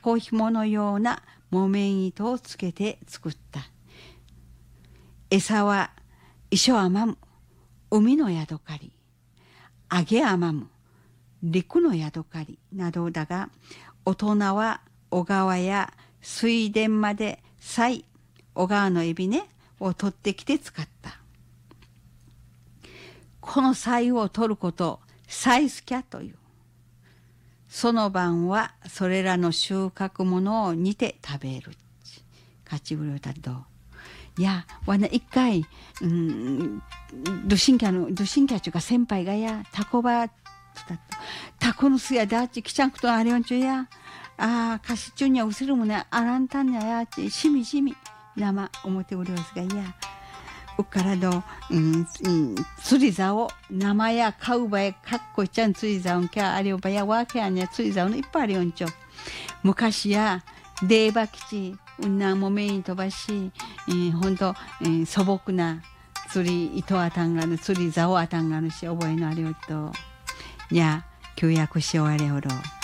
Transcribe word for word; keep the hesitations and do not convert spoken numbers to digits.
箱紐のような木綿糸をつけて作った。餌は石を編む海のヤドカリ、揚げ編む陸のヤドカリなどだが、大人は小川や水田まで鰓、小川のエビねを取ってきて使った。この鰓を取ることを鰓すきゃという。その晩はそれらの収穫物を煮て食べる。勝ちぶりだと。いや、わな一回、うん、ドシンキャの、ドシンキャちゅうか先輩がや、タコバ、タコのすやだっち、きちゃんくとあれんちゅうや、ああ、かしちゅうにゃうせるもね、あらんたんにゃやち、しみしみ、生、表うりょうすがいや、うっからど、うん、うん、釣り竿、生や買うばや、かっこいちゃん釣り竿んきゃ、あれをばやわけやにゃ、釣り竿のいっぱいあるよんちょ。昔や、デーバ基地、うんなもめに飛ばし、えー、ほんと、えー、素朴な釣り糸あたんがぬ、釣り竿あたんがぬし、覚えのあれよと。いや、旧約し終われおろう。